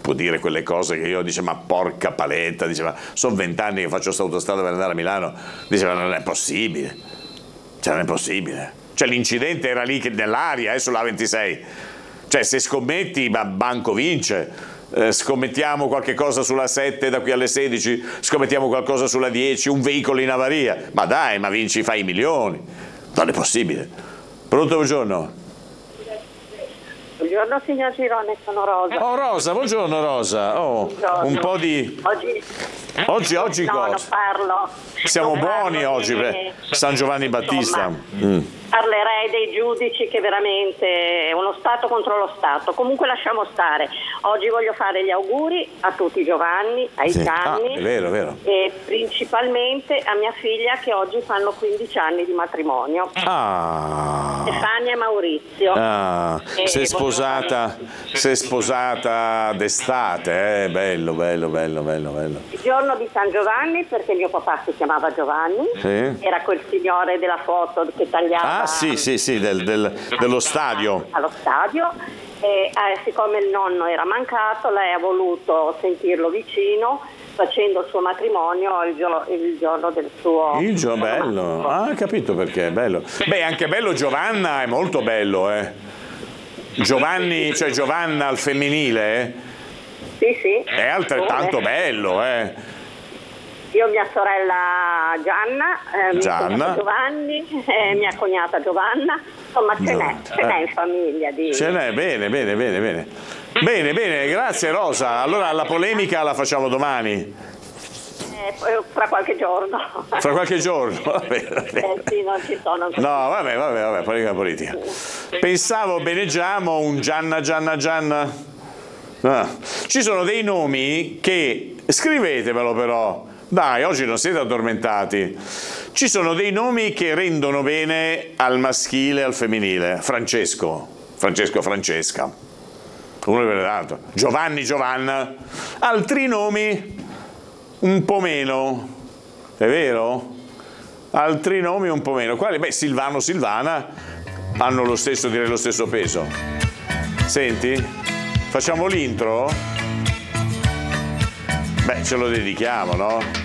può dire quelle cose che io dice ma porca paletta, dice ma sono 20 anni che faccio questa autostrada per andare a Milano, dice ma non è possibile, cioè non è possibile, cioè l'incidente era lì nell'aria sulla A26, cioè se scommetti banco vince. Scommettiamo qualche cosa sulla 7 da qui alle 16, scommettiamo qualcosa sulla 10, un veicolo in avaria, ma dai, ma vinci, fai i milioni, non è possibile. Pronto, buongiorno. Buongiorno signor Girone, sono Rosa. Oh Rosa, buongiorno Rosa. Oh, buongiorno. Un po' di... Oggi no, cosa? non parlo. Siamo non buoni parlo oggi per San Giovanni Battista. Parlerei dei giudici che veramente è uno Stato contro lo Stato. Comunque lasciamo stare. Oggi voglio fare gli auguri a tutti i Giovanni, ai Gianni. È vero, è vero. E principalmente a mia figlia che oggi fanno 15 anni di matrimonio. Stefania e Maurizio. Sei sposata d'estate, bello. Il giorno di San Giovanni, perché mio papà si chiamava Giovanni, era quel signore della foto che tagliava. Sì, dello stadio. Allo stadio. E siccome il nonno era mancato, lei ha voluto sentirlo vicino facendo il suo matrimonio il giorno del suo... Il giorno bello, capito perché è bello. Beh, anche bello Giovanna, è molto bello, Giovanni, cioè Giovanna al femminile, Sì. è altrettanto bello, Io mia sorella Gianna, mio cognato Giovanni, mia cognata Giovanna, insomma ce n'è in famiglia. Ce n'è, bene. Bene, grazie Rosa. Allora la polemica la facciamo domani. Fra qualche giorno. Fra qualche giorno? Vabbè. Sì, non ci sono. No, vabbè, politica. Pensavo beneggiamo un Gianna. Ci sono dei nomi che, scrivetemelo però, dai, oggi non siete addormentati. Ci sono dei nomi che rendono bene al maschile e al femminile. Francesco, Francesca. Uno per l'altro. Giovanni, Giovanna. Altri nomi un po' meno. È vero? Altri nomi un po' meno. Quali? Beh, Silvano, Silvana hanno lo stesso peso. Senti? Facciamo l'intro? Beh, ce lo dedichiamo, no?